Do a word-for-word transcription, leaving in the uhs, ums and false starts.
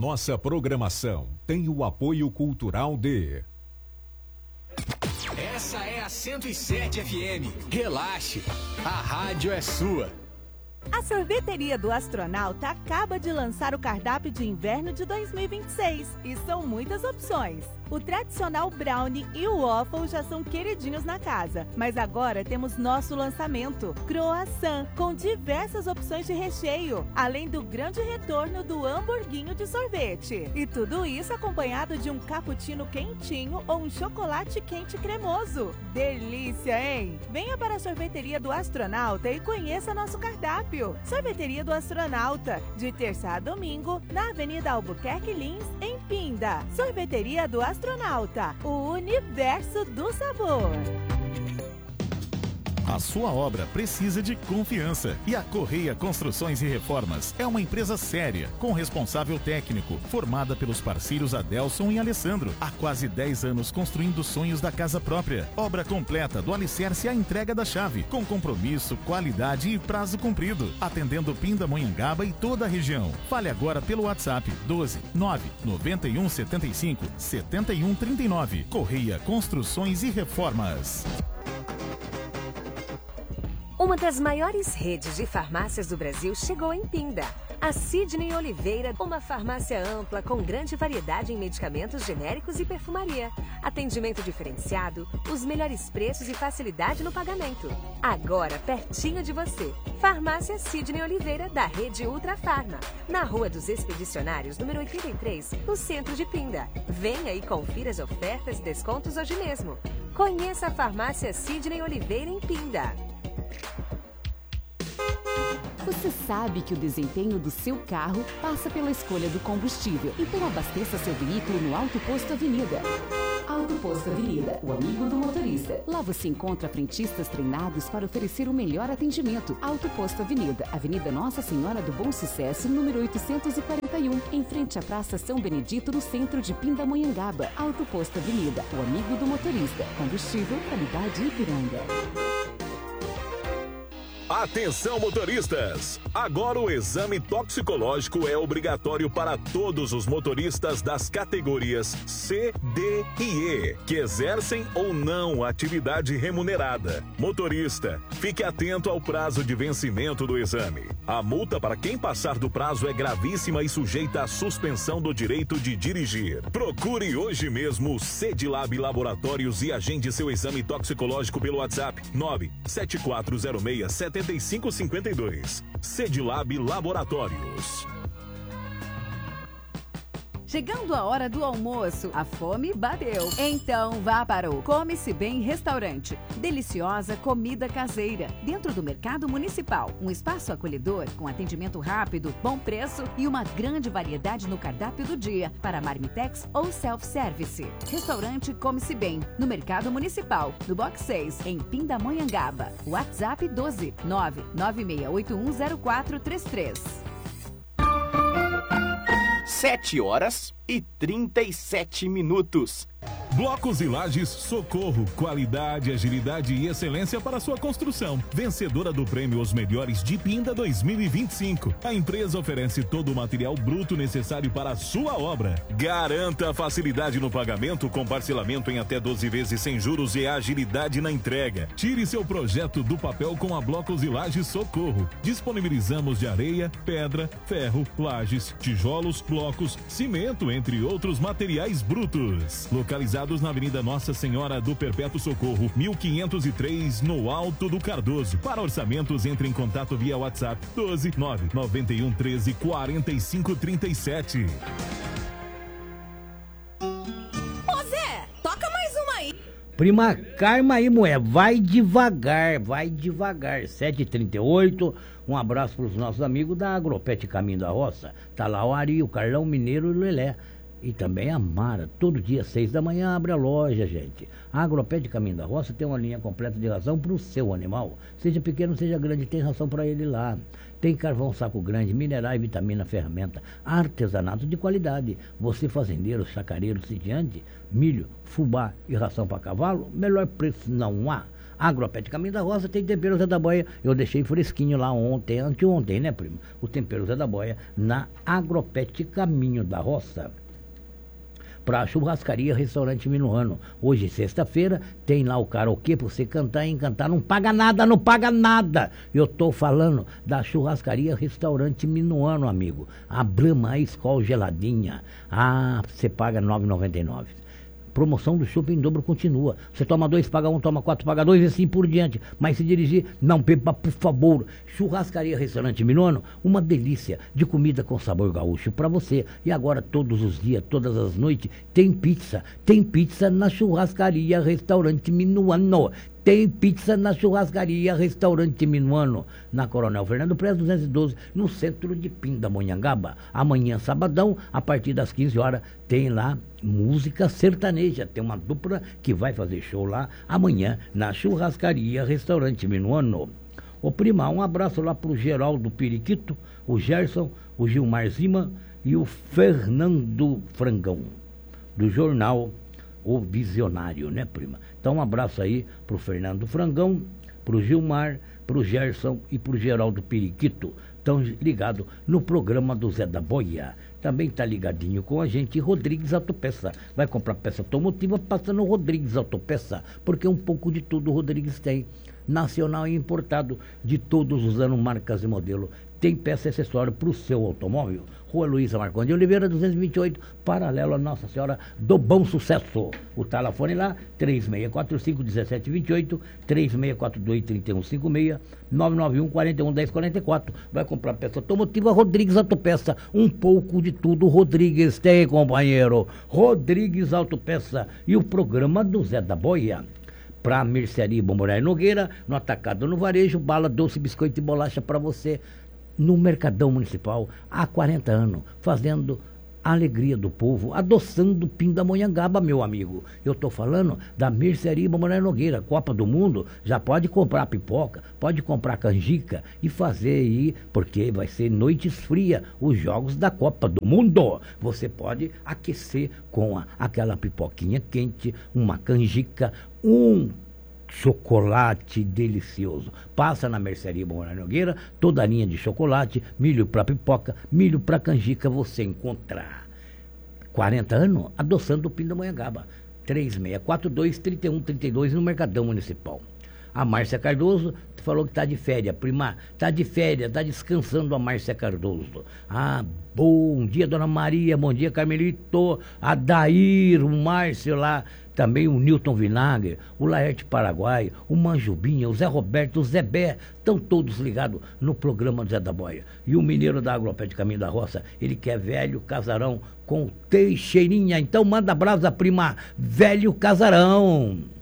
nossa programação tem o apoio cultural de... Essa é a cento e sete F M. Relaxe, a rádio é sua. A Sorveteria do Astronauta acaba de lançar o cardápio de inverno de dois mil e vinte e seis e são muitas opções. O tradicional brownie e o waffle já são queridinhos na casa, mas agora temos nosso lançamento, croissant, com diversas opções de recheio, além do grande retorno do hamburguinho de sorvete. E tudo isso acompanhado de um cappuccino quentinho ou um chocolate quente cremoso. Delícia, hein? Venha para a Sorveteria do Astronauta e conheça nosso cardápio. Sorveteria do Astronauta, de terça a domingo, na Avenida Albuquerque Lins, em Pinda. Sorveteria do Astronauta. Astronauta, o universo do sabor. A sua obra precisa de confiança e a Correia Construções e Reformas é uma empresa séria, com responsável técnico, formada pelos parceiros Adelson e Alessandro. Há quase dez anos construindo sonhos da casa própria. Obra completa do alicerce à entrega da chave, com compromisso, qualidade e prazo cumprido, atendendo Pindamonhangaba e toda a região. Fale agora pelo WhatsApp doze nove nove um sete cinco sete um três nove. Correia Construções e Reformas. Uma das maiores redes de farmácias do Brasil chegou em Pinda. A Sidney Oliveira, uma farmácia ampla com grande variedade em medicamentos genéricos e perfumaria. Atendimento diferenciado, os melhores preços e facilidade no pagamento. Agora, pertinho de você. Farmácia Sidney Oliveira, da rede Ultra Farma. Na Rua dos Expedicionários, número oitenta e três, no centro de Pinda. Venha e confira as ofertas e descontos hoje mesmo. Conheça a Farmácia Sidney Oliveira em Pinda. Você sabe que o desempenho do seu carro passa pela escolha do combustível. Então abasteça seu veículo no Auto Posto Avenida. Auto Posto Avenida, o amigo do motorista. Lá você encontra frentistas treinados para oferecer o melhor atendimento. Auto Posto Avenida, Avenida Nossa Senhora do Bom Sucesso, número oitocentos e quarenta e um, em frente à Praça São Benedito, no centro de Pindamonhangaba. Auto Posto Avenida, o amigo do motorista. Combustível, qualidade Ipiranga. Atenção, motoristas! Agora o exame toxicológico é obrigatório para todos os motoristas das categorias C, D e E, que exercem ou não atividade remunerada. Motorista, fique atento ao prazo de vencimento do exame. A multa para quem passar do prazo é gravíssima e sujeita à suspensão do direito de dirigir. Procure hoje mesmo o Cedilab Laboratórios e agende seu exame toxicológico pelo WhatsApp nove sete quatro zero seis sete cinco cinco dois. Cedilab Laboratórios. Chegando a hora do almoço, a fome bateu. Então vá para o Come-se Bem Restaurante. Deliciosa comida caseira, dentro do Mercado Municipal. Um espaço acolhedor, com atendimento rápido, bom preço e uma grande variedade no cardápio do dia, para marmitex ou self-service. Restaurante Come-se Bem, no Mercado Municipal, no Box seis, em Pindamonhangaba. WhatsApp doze nove nove seis oito um zero quatro três três. Sete horas e trinta e sete minutos. Blocos e Lajes Socorro, qualidade, agilidade e excelência para sua construção. Vencedora do prêmio Os Melhores de Pinda dois mil e vinte e cinco. A empresa oferece todo o material bruto necessário para a sua obra. Garanta a facilidade no pagamento com parcelamento em até doze vezes sem juros e agilidade na entrega. Tire seu projeto do papel com a Blocos e Lajes Socorro. Disponibilizamos de areia, pedra, ferro, lajes, tijolos, blocos, cimento, entre outros materiais brutos. Localizados na Avenida Nossa Senhora do Perpétuo Socorro, mil quinhentos e três, no Alto do Cardoso. Para orçamentos, entre em contato via WhatsApp doze nove nove um treze quarenta e cinco trinta e sete. Ô Zé, toca mais uma aí. Prima Karma aí, mulher, vai devagar, vai devagar. sete e trinta e oito, um abraço para os nossos amigos da Agropet Caminho da Roça. Tá lá o Ari, o Carlão Mineiro e o Lelé. E também a Mara, todo dia, seis da manhã, abre a loja, gente. A Agropet Caminho da Roça tem uma linha completa de ração para o seu animal. Seja pequeno, seja grande, tem ração para ele lá. Tem carvão saco grande, minerais, vitamina, ferramenta, artesanato de qualidade. Você fazendeiro, chacareiro, sitiante, milho, fubá e ração para cavalo, melhor preço não há. Agropet Caminho da Roça tem tempero Zé da Boia. Eu deixei fresquinho lá ontem, anteontem, né, primo? O tempero Zé da Boia na Agropet Caminho da Roça. Para churrascaria, restaurante Minuano. Hoje, sexta-feira, tem lá o karaokê para você cantar e encantar. Não paga nada, não paga nada. Eu tô falando da churrascaria, restaurante Minuano, amigo. A Brahma Skol geladinha. Ah, você paga nove reais e noventa e nove centavos. Promoção do shopping em dobro continua. Você toma dois, paga um, toma quatro, paga dois e assim por diante. Mas se dirigir, não beba, por favor. Churrascaria Restaurante Minuano, uma delícia de comida com sabor gaúcho para você. E agora, todos os dias, todas as noites, tem pizza. Tem pizza na Churrascaria Restaurante Minuano. Tem pizza na Churrascaria Restaurante Minuano, na Coronel Fernando Prez, duzentos e doze, no centro de Pindamonhangaba. Amanhã, sabadão, a partir das quinze horas, tem lá música sertaneja. Tem uma dupla que vai fazer show lá amanhã, na Churrascaria Restaurante Minuano. Ô prima, um abraço lá pro Geraldo Periquito, o Gerson, o Gilmar Zima e o Fernando Frangão, do jornal O Visionário, né, prima? Então, um abraço aí pro Fernando Frangão, pro Gilmar, pro Gerson e pro Geraldo Periquito. Estão ligados no programa do Zé da Boia. Também tá ligadinho com a gente Rodrigues Autopeça. Vai comprar peça automotiva, passa no Rodrigues Autopeça, porque um pouco de tudo o Rodrigues tem. Nacional e importado, de todos os anos, marcas e modelo. Tem peça e acessório para o seu automóvel. Rua Luísa Marcondes de Oliveira, duzentos e vinte e oito, paralelo a Nossa Senhora do Bom Sucesso. O telefone lá, três seis quatro cinco, um sete dois oito, três seis quatro dois, três um cinco seis, nove nove um, quatro um, um zero quatro quatro. Vai comprar peça automotiva, Rodrigues Autopeça. Um pouco de tudo, Rodrigues tem, companheiro. Rodrigues Autopeça. E o programa do Zé da Boia. Para Mercearia Bomboraia Nogueira, no atacado, no varejo, bala, doce, biscoito e bolacha para você. No Mercadão Municipal, há quarenta anos, fazendo a alegria do povo, adoçando Pindamonhangaba, meu amigo. Eu estou falando da Mercearia Bomboraia Nogueira, Copa do Mundo, já pode comprar pipoca, pode comprar canjica e fazer aí, porque vai ser noites frias, os jogos da Copa do Mundo. Você pode aquecer com a, aquela pipoquinha quente, uma canjica, um chocolate delicioso. Passa na Mercearia Bomboraia Nogueira, toda a linha de chocolate, milho para pipoca, milho para canjica, você encontrar. quarenta anos adoçando o Pindamonhangaba. três seis quatro dois, três um três dois no Mercadão Municipal. A Márcia Cardoso falou que está de férias, prima, está de férias, está descansando a Márcia Cardoso. Ah, bom dia, Dona Maria, bom dia, Carmelito, Adair, o Márcio lá, também o Newton Vinagre, o Laerte Paraguai, o Manjubinha, o Zé Roberto, o Zé Bé, estão todos ligados no programa do Zé da Boia. E o mineiro da Agropet Caminho da Roça, ele quer velho casarão com Teixeirinha. Então manda brasa, prima, velho casarão.